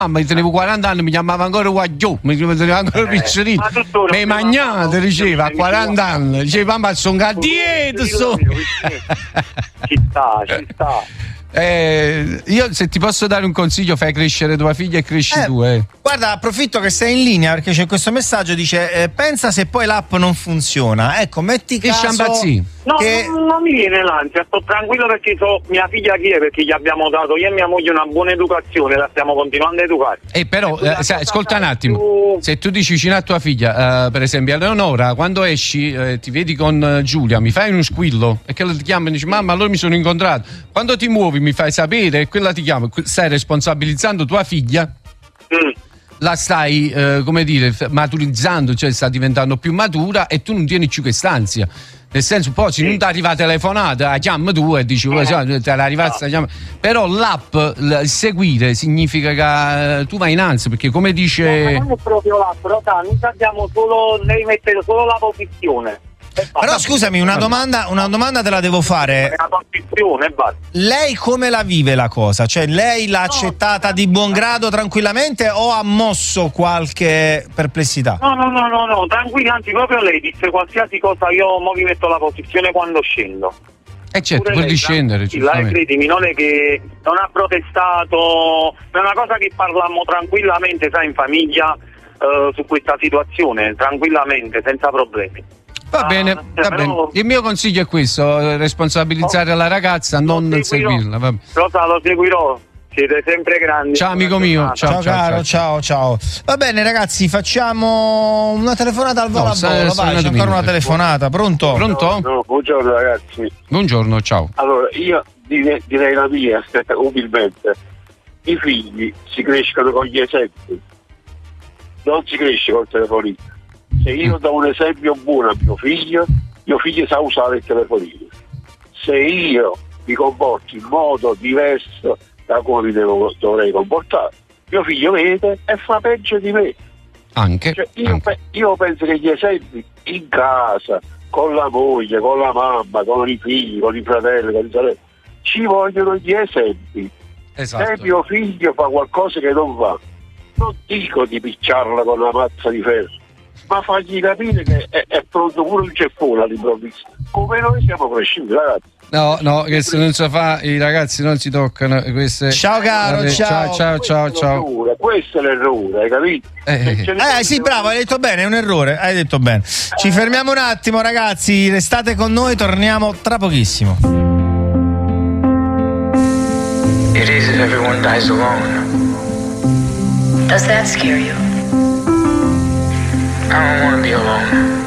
Ma tenevo 40 anni, mi chiamava ancora guagliò, mi tenevo ancora piccerino. Mi magnate, diceva, a 40 anni. Diceva, ma sono a dieta, sono. Ci sta. Io se ti posso dare un consiglio, fai crescere tua figlia e cresci tu. Guarda, approfitto che sei in linea perché c'è questo messaggio, dice pensa se poi l'app non funziona, ecco, metti caso no, non mi viene l'ansia, sto tranquillo perché so mia figlia chi è, perché gli abbiamo dato io e mia moglie una buona educazione, la stiamo continuando a educare. Però ascolta un attimo, se tu dici vicino a tua figlia, per esempio Eleonora, quando esci ti vedi con Giulia, mi fai uno squillo, e che ti chiama e dici mamma allora mi sono incontrato, quando ti muovi mi fai sapere, e quella ti chiama, stai responsabilizzando tua figlia. La stai, come dire, maturizzando, cioè sta diventando più matura e tu non tieni più quest'ansia. Nel senso, poi se non ti arriva telefonata, la chiami tu e dici, te la arrivata, però l'app, il seguire, significa che tu vai in ansia, perché come dice... No, ma non è proprio l'app, però noi abbiamo solo, lei mette solo la posizione. Però scusami, una domanda te la devo fare. Lei come la vive la cosa? Cioè lei l'ha accettata di buon grado tranquillamente o ha mosso qualche perplessità? No, tranquilla, anzi proprio lei disse qualsiasi cosa, io mo vi metto la posizione quando scendo. Certo, pur di scendere. Credimi, non è che non ha protestato, è una cosa che parlammo tranquillamente, sai, in famiglia su questa situazione, tranquillamente, senza problemi. Va bene. Il mio consiglio è questo: responsabilizzare la ragazza, non seguirla. Vabbè. Lo seguirò. Siete sempre grandi. Ciao amico mio. Ciao caro, ciao. Va bene ragazzi, facciamo una telefonata al volo a volo. Vai, c'è ancora una telefonata. Pronto? No, buongiorno ragazzi. Buongiorno, ciao. Allora, io direi la mia, umilmente. I figli si crescono con gli esempi, non si cresce col telefonino. Se io do un esempio buono a mio figlio sa usare il telefonino. Se io mi comporto in modo diverso da come dovrei comportare, mio figlio vede e fa peggio di me. Anche. Cioè, io penso che gli esempi in casa, con la moglie, con la mamma, con i figli, con i fratelli, con i sorelle, ci vogliono gli esempi. Esatto. Se mio figlio fa qualcosa che non va, non dico di picciarla con una mazza di ferro, ma fargli capire che è pronto pure un ceffone all'improvviso, come noi siamo cresciuti, ragazzi. No, che se non si fa, i ragazzi non si toccano queste. Ciao caro, ciao. Questo è l'errore, hai capito? Sì, bravo, hai detto bene, è un errore, hai detto bene. Ci fermiamo un attimo ragazzi, restate con noi, torniamo tra pochissimo. It is if everyone dies alone. Does that scare you? I don't want to be alone.